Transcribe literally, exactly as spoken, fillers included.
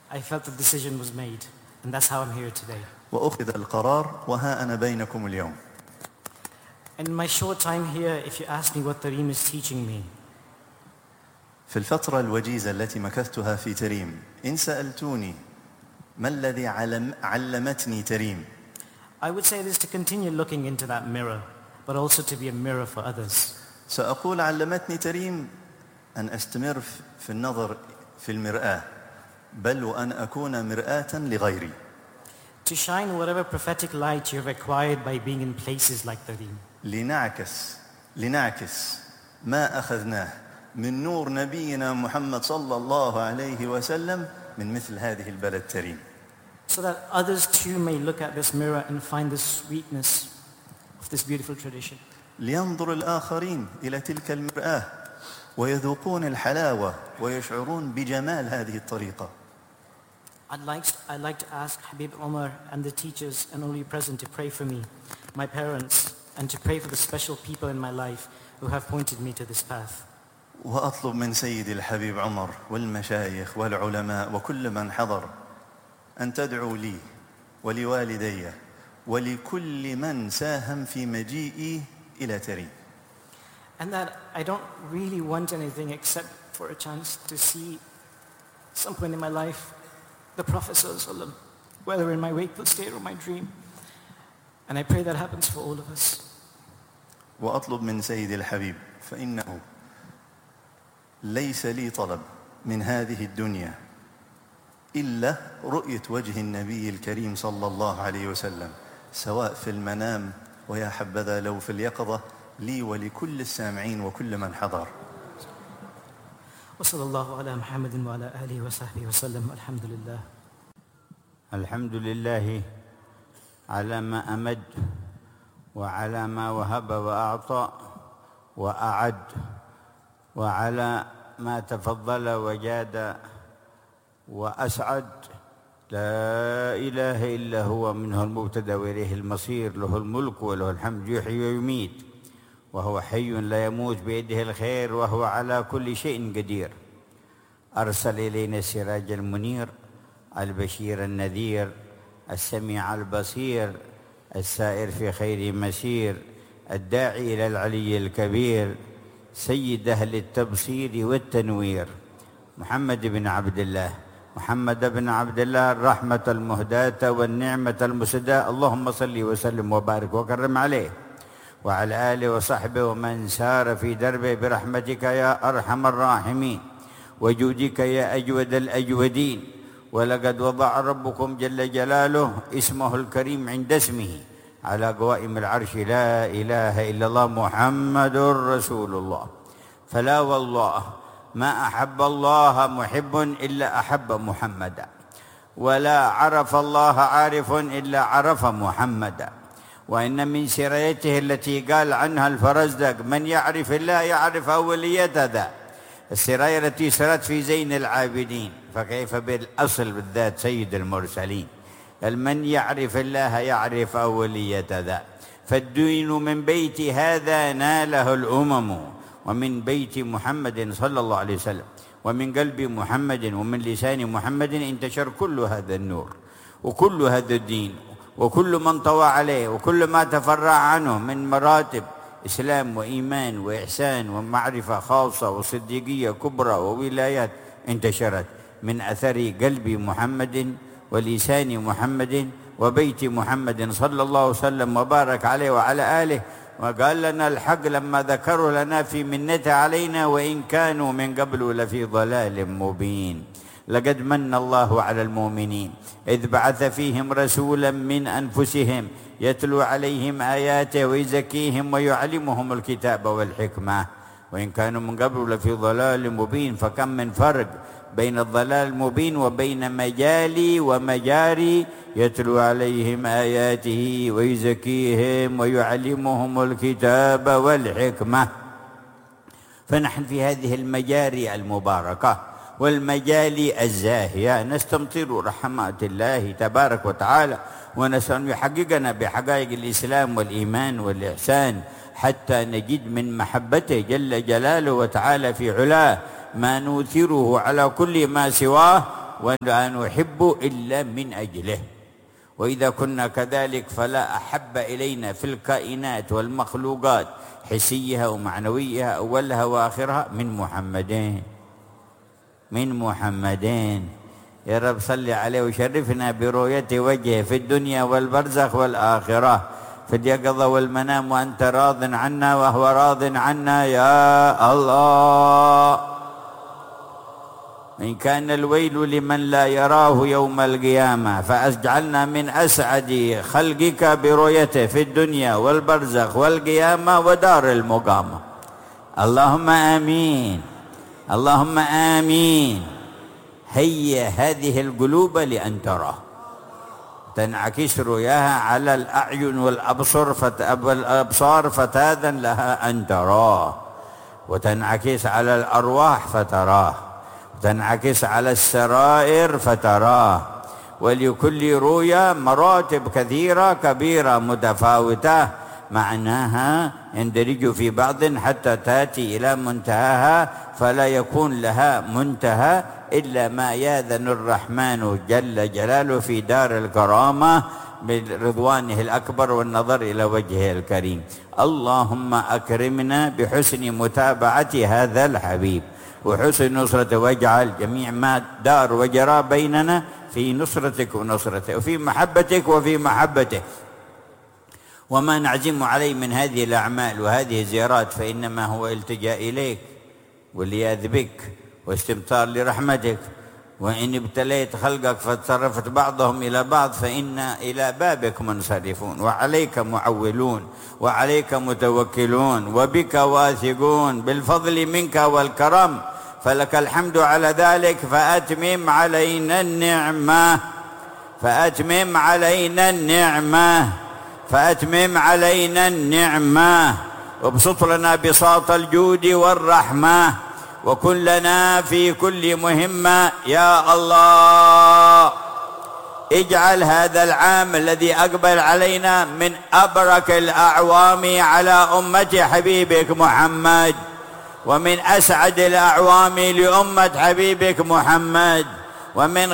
I felt the decision was made, and that's how I'm here today. وأخذ القرار وها أنا بينكم اليوم. In my short time here, if you ask me what Tareem is teaching me, في الفترة الوجيزة التي مكثتها في تريم، إن سألتوني ما الذي علم علمتني تريم، I would say this to continue looking into that mirror, but also to be a mirror for others. سأقول علمتني تريم أن أستمر في النظر في المرآة، بل وأن أكون مرآة لغيري. To shine whatever prophetic light you've acquired by being in places like Tareem. لنعكس لنعكس ما أخذناه من نور نبينا محمد صلى الله عليه وسلم من مثل هذه البلد تريم. So that others too may look at this mirror and find the sweetness of this beautiful tradition. لينظر الآخرين إلى تلك المرآة ويذوقون الحلاوة ويشعرون بجمال هذه الطريقة. I'd like, I'd like to ask Habib Omar and the teachers and all you present to pray for me, my parents, and to pray for the special people in my life who have pointed me to this path. وأطلب من سيدي الحبيب عمر والمشايخ والعلماء وكل من حضر أن تدعوا لي ولوالدي ولكل من ساهم في مجيئي إلى تريم. And that I don't really want anything except for a chance to see some point in my life the Prophet ﷺ, whether in my wakeful state or my dream. And I pray that happens for all of us. وأطلب من سيدي الحبيب فإنه ليس لي طلب من هذه الدنيا إلا رؤية وجه النبي الكريم صلى الله عليه وسلم، سواء في المنام ويا حبذا لو في اليقظة، لي ولكل السامعين وكل من حضر. وصلى الله على محمد وعلى آله وصحبه وسلم. الحمد لله. الحمد لله على ما أمد وعلى ما وهب وأعطى وأعد وعلى ما تفضل وجاد وأسعد. لا إله إلا هو، منه المبتدأ وإليه المصير، له الملك وله الحمد، يحيي ويميت وهو حي لا يموت، بيده الخير وهو على كل شيء قدير. أرسل إلينا السراج المنير، البشير النذير، السميع البصير، السائر في خير مسير، الداعي إلى العلي الكبير، سيد أهل التبصير والتنوير، محمد بن عبد الله، محمد بن عبد الله، الرحمة المهداة والنعمة المسداة. اللهم صل وسلم وبارك وكرم عليه وعلى آله وصحبه ومن سار في دربه برحمتك يا أرحم الراحمين وجودك يا أجود الأجودين. ولقد وضع ربكم جل جلاله اسمه الكريم عند اسمه على قوائم العرش، لا إله إلا الله محمد رسول الله. فلا والله ما أحب الله محب إلا أحب محمدا، ولا عرف الله عارف إلا عرف محمدا. وإن من سريته التي قال عنها الفرزدق: من يعرف الله يعرف أولية ذا. السراية التي سرت في زين العابدين، فكيف بالأصل بالذات سيد المرسلين؟ من يعرف الله يعرف أولية ذا. فالدين من بيت هذا ناله الأمم، ومن بيت محمد صلى الله عليه وسلم، ومن قلب محمد ومن لسان محمد انتشر كل هذا النور وكل هذا الدين وكل من طوى عليه وكل ما تفرع عنه من مراتب إسلام وإيمان وإحسان ومعرفة خاصة وصديقية كبرى وولايات انتشرت من أثر قلب محمد ولسان محمد وبيت محمد صلى الله وسلم وبارك عليه وعلى آله. وقال لنا الحق لما ذكروا لنا في منته علينا: وإن كانوا من قبل لفي ضلال مبين. لقد من الله على المؤمنين إذ بعث فيهم رسولا من أنفسهم يتلو عليهم آياته ويزكيهم ويعلمهم الكتاب والحكمة وإن كانوا من قبل لفي ضلال مبين. فكم من فرق بين الضلال المبين وبين مجالي ومجاري يتلو عليهم آياته ويزكيهم ويعلمهم الكتاب والحكمة. فنحن في هذه المجاري المباركة والمجالي الزاهية نستمطر رحمات الله تبارك وتعالى، ونسأل أن يحققنا بحقائق الإسلام والإيمان والإحسان حتى نجد من محبته جل جلاله وتعالى في علاه ما نوثره على كل ما سواه ولا نحب إلا من أجله. وإذا كنا كذلك فلا أحب إلينا في الكائنات والمخلوقات حسيها ومعنويها أولها وآخرها من محمدين من محمدين. يا رب صل عليه وشرفنا برؤية وجهه في الدنيا والبرزخ والآخرة، في اليقظة والمنام، وأنت راض عنا وهو راض عنا يا الله. إن كان الويل لمن لا يراه يوم القيامة فأجعلنا من أسعد خلقك برؤيته في الدنيا والبرزخ والقيامة ودار المقامة. اللهم آمين اللهم آمين. هيا هذه القلوب لأن تراه، تنعكس رؤياها على الأعين والأبصر والأبصار فتاذن لها أن تراه، وتنعكس على الأرواح فتراه، تنعكس على السرائر فتراه. ولكل رؤيا مراتب كثيرة كبيرة متفاوتة معناها يندرج في بعض حتى تأتي إلى منتهاها، فلا يكون لها منتهى إلا ما يأذن الرحمن جل جلاله في دار الكرامة برضوانه الأكبر والنظر إلى وجهه الكريم. اللهم أكرمنا بحسن متابعة هذا الحبيب وحسن نصرته، واجعل جميع ما دار وجرى بيننا في نصرتك ونصرته وفي محبتك وفي محبته. وما نعزم عليه من هذه الأعمال وهذه الزيارات فإنما هو التجاء إليك واللياذ بك واستمطار لرحمتك. وإن ابتليت خلقك فتصرفت بعضهم إلى بعض فإن إلى بابك منصرفون، وعليك معولون، وعليك متوكلون، وبك واثقون بالفضل منك والكرم، فلك الحمد على ذلك. فأتمم علينا النعمة فأتمم علينا النعمة فأتمم علينا النعمة وابسط لنا بساط الجود والرحمة، وكن لنا في كل مهمة يا الله. اجعل هذا العام الذي أقبل علينا من أبرك الأعوام على أمة حبيبك محمد، ومن أسعد الأعوام لأمة حبيبك محمد، ومن